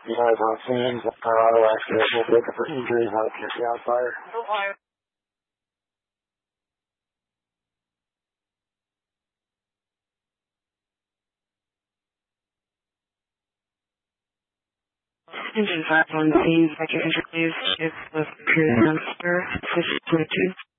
Because on scenes, auto accident will look for injuries on a fire. Engine 5 on the scene, second interviews, is with Pierce Minister, 622.